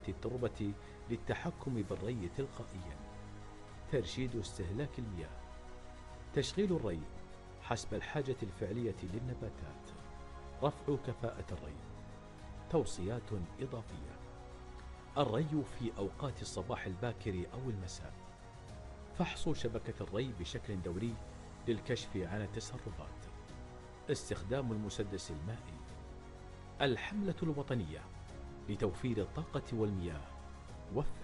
التربة للتحكم بالري تلقائيا. ترشيد استهلاك المياه، تشغيل الري حسب الحاجة الفعلية للنباتات. رفع كفاءة الري. توصيات إضافية: الري في أوقات الصباح الباكر أو المساء. فحص شبكة الري بشكل دوري للكشف عن التسربات. استخدام المسدس المائي. الحملة الوطنية لتوفير الطاقة والمياه. وفر